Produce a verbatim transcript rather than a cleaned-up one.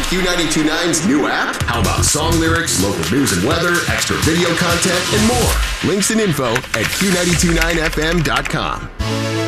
Q ninety-two point nine's new app? How about song lyrics, local news and weather, extra video content, and more? Links and info at Q nine two nine F M dot com.